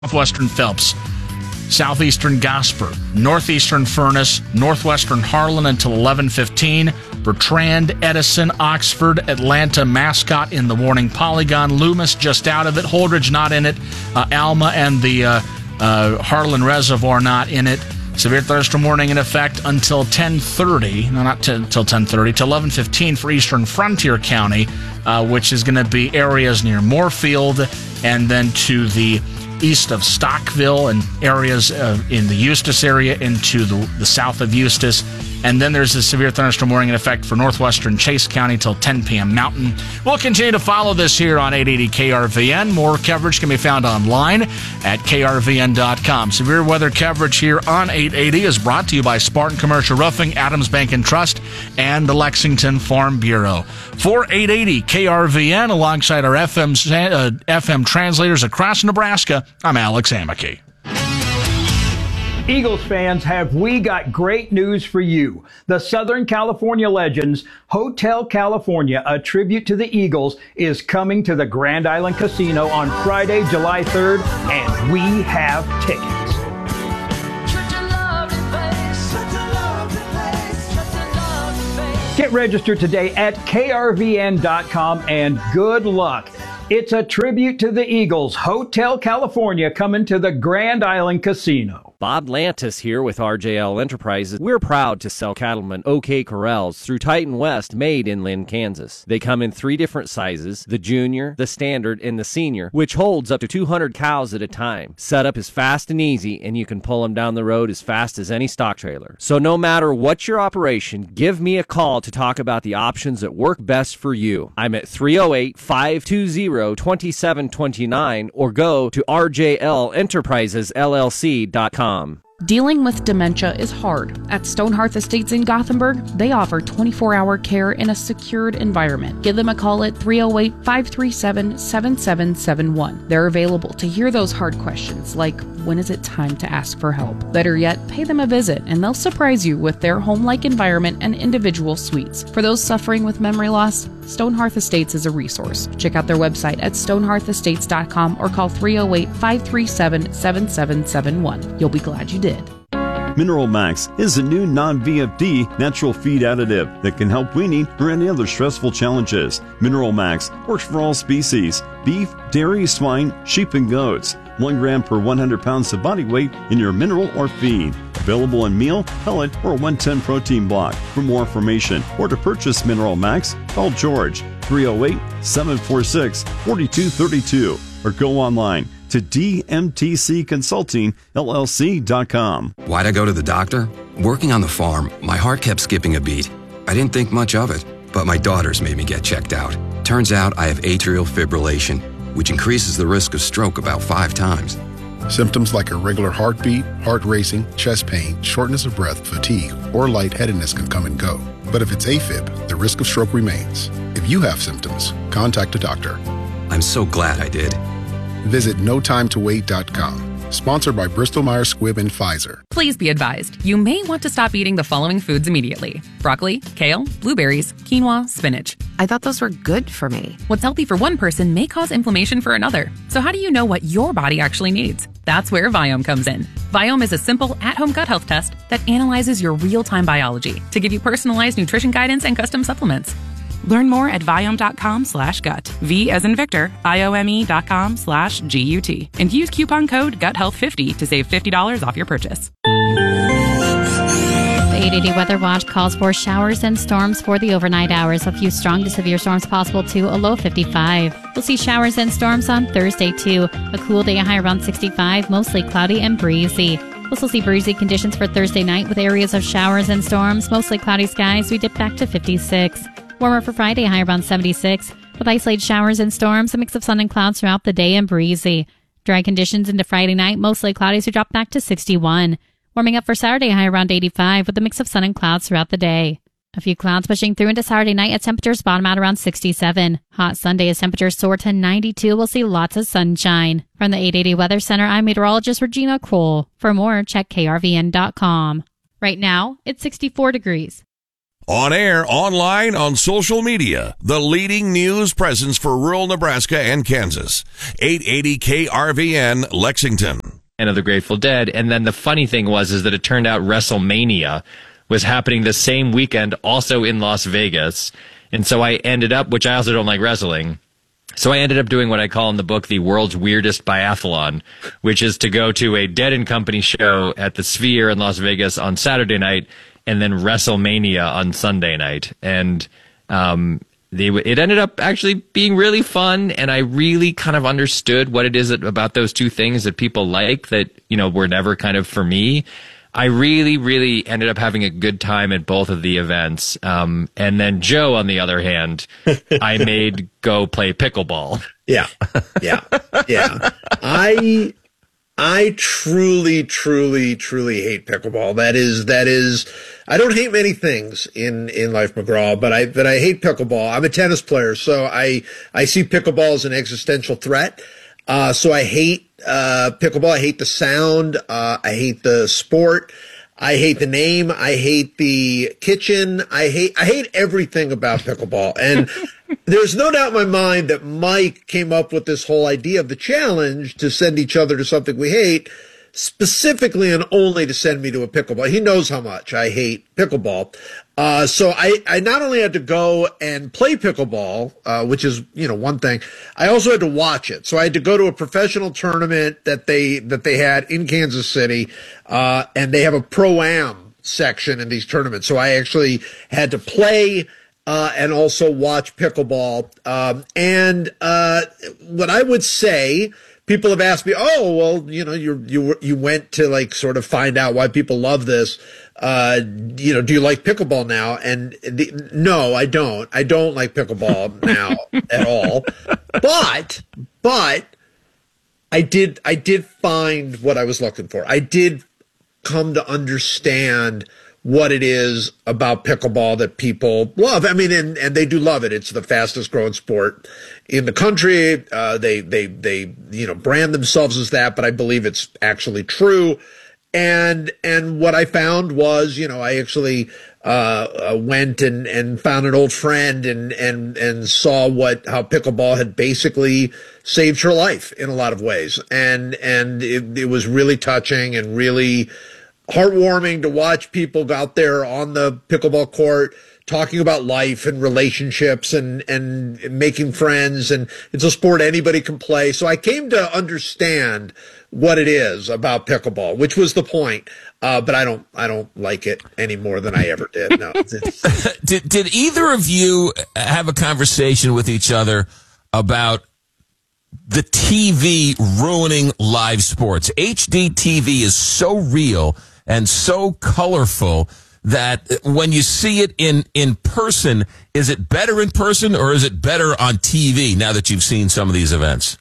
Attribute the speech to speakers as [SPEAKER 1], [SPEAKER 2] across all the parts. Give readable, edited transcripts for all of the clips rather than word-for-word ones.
[SPEAKER 1] Northwestern Phelps, Southeastern Gasper, Northeastern Furnace, Northwestern Harlan until 11:15. Bertrand, Edison, Oxford, Atlanta, Mascot in the morning. Polygon, Loomis just out of it. Holdridge not in it. Alma and the Harlan Reservoir not in it. Severe thunderstorm warning in effect until 10:30. No, not until 10:30. To 11:15 for Eastern Frontier County, which is going to be areas near Moorfield and then to the east of Stockville and areas in the Eustis area into the south of Eustis. And then there's a severe thunderstorm warning in effect for northwestern Chase County till 10 p.m. Mountain. We'll continue to follow this here on 880 KRVN. More coverage can be found online at krvn.com. Severe weather coverage here on 880 is brought to you by Spartan Commercial Roofing, Adams Bank and Trust, and the Lexington Farm Bureau. For 880 KRVN, alongside our FM translators across Nebraska, I'm Alex Amicky.
[SPEAKER 2] Eagles fans, have we got great news for you. The Southern California Legends Hotel California, a tribute to the Eagles, is coming to the Grand Island Casino on Friday, July 3rd, and we have tickets. Get registered today at krvn.com and good luck. It's a tribute to the Eagles. Hotel California coming to the Grand Island Casino.
[SPEAKER 3] Bob Lantis here with RJL Enterprises. We're proud to sell cattlemen OK Corrals through Titan West, made in Lynn, Kansas. They come in 3 different sizes, the junior, the standard, and the senior, which holds up to 200 cows at a time. Setup is fast and easy, and you can pull them down the road as fast as any stock trailer. So no matter what your operation, give me a call to talk about the options that work best for you. I'm at 308-520-2729 or go to rjlenterprisesllc.com.
[SPEAKER 4] Dealing with dementia is hard. At Stonehearth Estates in Gothenburg, they offer 24-hour care in a secured environment. Give them a call at 308-537-7771. They're available to hear those hard questions like, when is it time to ask for help? Better yet, pay them a visit and they'll surprise you with their home-like environment and individual suites. For those suffering with memory loss, Stonehearth Estates is a resource. Check out their website at stonehearthestates.com or call 308-537-7771. You'll be glad you did.
[SPEAKER 5] Mineral Max is a new non-VFD natural feed additive that can help weaning or any other stressful challenges. Mineral Max works for all species: beef, dairy, swine, sheep, and goats. 1 gram per 100 pounds of body weight in your mineral or feed. Available in meal, pellet, or 110 protein block. For more information or to purchase Mineral Max, call George 308-746-4232 or go online to dmtcconsultingllc.com.
[SPEAKER 6] Why'd I go to the doctor? Working on the farm, my heart kept skipping a beat. I didn't think much of it, but my daughters made me get checked out. Turns out I have atrial fibrillation, which increases the risk of stroke about 5 times.
[SPEAKER 7] Symptoms like irregular heartbeat, heart racing, chest pain, shortness of breath, fatigue, or lightheadedness can come and go. But if it's AFib, the risk of stroke remains. If you have symptoms, contact a doctor.
[SPEAKER 6] I'm so glad I did.
[SPEAKER 7] Visit notimetowait.com. Sponsored by Bristol-Myers Squibb and Pfizer.
[SPEAKER 8] Please be advised, you may want to stop eating the following foods immediately: broccoli, kale, blueberries, quinoa, spinach.
[SPEAKER 9] I thought those were good for me.
[SPEAKER 8] What's healthy for one person may cause inflammation for another. So how do you know what your body actually needs? That's where Viome comes in. Viome is a simple at-home gut health test that analyzes your real-time biology to give you personalized nutrition guidance and custom supplements.
[SPEAKER 9] Learn more at Viome.com/gut. V as in Victor, IOME.com/GUT. And use coupon code GUTHEALTH50 to save $50 off your purchase.
[SPEAKER 10] The 880 Weather Watch calls for showers and storms for the overnight hours. A few strong to severe storms possible too, a low 55. We'll see showers and storms on Thursday too. A cool day, a high around 65, mostly cloudy and breezy. We'll still see breezy conditions for Thursday night with areas of showers and storms, mostly cloudy skies. We dip back to 56. Warmer for Friday, high around 76, with isolated showers and storms, a mix of sun and clouds throughout the day and breezy. Dry conditions into Friday night, mostly cloudy, so drop back to 61. Warming up for Saturday, high around 85, with a mix of sun and clouds throughout the day. A few clouds pushing through into Saturday night as temperatures bottom out around 67. Hot Sunday as temperatures soar to 92. We'll see lots of sunshine. From the 880 Weather Center, I'm meteorologist Regina Kroll. For more, check krvn.com. Right now, it's 64 degrees.
[SPEAKER 11] On air, online, on social media, the leading news presence for rural Nebraska and Kansas. 880 KRVN, Lexington.
[SPEAKER 12] And of the Grateful Dead. And then the funny thing is that it turned out WrestleMania was happening the same weekend, also in Las Vegas. And so I ended up, which I also don't like wrestling, so I ended up doing what I call in the book the world's weirdest biathlon, which is to go to a Dead & Company show at the Sphere in Las Vegas on Saturday night, and then WrestleMania on Sunday night. And it ended up actually being really fun, and I really kind of understood what it is about those two things that people like that, were never kind of for me. I really, really ended up having a good time at both of the events. And then Joe, on the other hand, I made go play pickleball.
[SPEAKER 13] Yeah. I truly, truly, truly hate pickleball. That is, I don't hate many things in life, McGraw, but I hate pickleball. I'm a tennis player, so I see pickleball as an existential threat. So I hate pickleball. I hate the sound. I hate the sport. I hate the name. I hate the kitchen. I hate everything about pickleball. And there's no doubt in my mind that Mike came up with this whole idea of the challenge to send each other to something we hate, specifically and only to send me to a pickleball. He knows how much I hate pickleball. So I not only had to go and play pickleball, which is, one thing, I also had to watch it. So I had to go to a professional tournament that they had in Kansas City, and they have a pro-am section in these tournaments. So I actually had to play, and also watch pickleball. And what I would say, people have asked me, oh, well, you went to sort of find out why people love this. Do you like pickleball now? And no, I don't. I don't like pickleball now at all. But I did find what I was looking for. I did come to understand what it is about pickleball that people love. I mean, and they do love it. It's the fastest growing sport in the country. They brand themselves as that, but I believe it's actually true. And what I found was, I actually, went and found an old friend and saw how pickleball had basically saved her life in a lot of ways. And it was really touching and really heartwarming to watch people go out there on the pickleball court talking about life and relationships and making friends. And it's a sport anybody can play. So I came to understand what it is about pickleball, which was the point. But I don't like it any more than I ever did. No.
[SPEAKER 14] Did either of you have a conversation with each other about the TV ruining live sports? HD TV is so real and so colorful that when you see it in person, is it better in person or is it better on TV now that you've seen some of these events?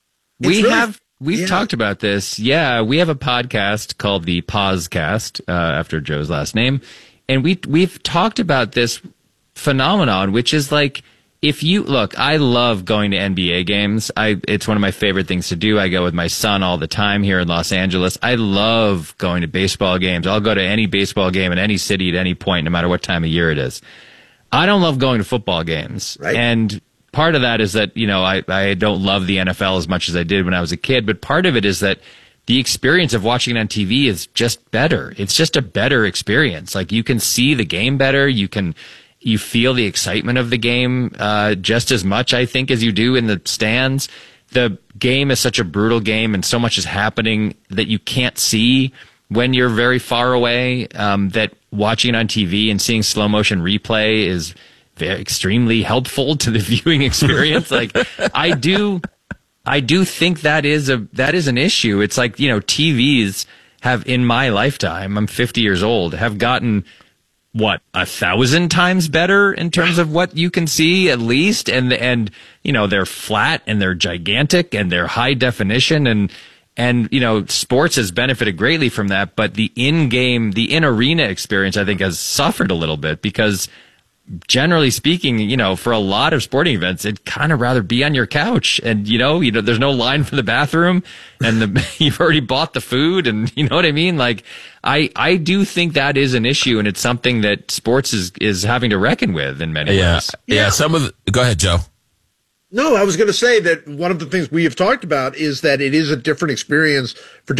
[SPEAKER 12] We've talked about this. Yeah, we have a podcast called the Pausecast, after Joe's last name. And we've talked about this phenomenon, which is if you look, I love going to NBA games. It's one of my favorite things to do. I go with my son all the time here in Los Angeles. I love going to baseball games. I'll go to any baseball game in any city at any point, no matter what time of year it is. I don't love going to football games. Right. And part of that is that, I don't love the NFL as much as I did when I was a kid. But part of it is that the experience of watching it on TV is just better. It's just a better experience. You can see the game better. You feel the excitement of the game just as much, I think, as you do in the stands. The game is such a brutal game, and so much is happening that you can't see when you're very far away, that watching on TV and seeing slow motion replay is extremely helpful to the viewing experience. I do think that is an issue. It's TVs have, in my lifetime, I'm 50 years old, have gotten 1,000 times better in terms of what you can see, at least. And they're flat and they're gigantic and they're high definition and sports has benefited greatly from that. But the in-arena experience, I think, has suffered a little bit because generally speaking, for a lot of sporting events, it'd kind of rather be on your couch, and there's no line for the bathroom, and you've already bought the food, and you know what I mean. Like, I do think that is an issue, and it's something that sports is having to reckon with in many ways.
[SPEAKER 14] Yeah. Go ahead, Joe.
[SPEAKER 13] No, I was going to say that one of the things we have talked about is that it is a different experience for